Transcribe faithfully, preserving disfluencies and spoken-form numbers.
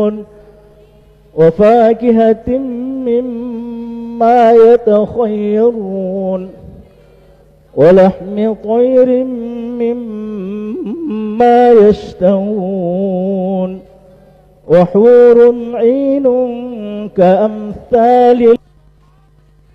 وفاكهة مما يتخيرون ولحم طير مما يشتهون وحور عين كأمثال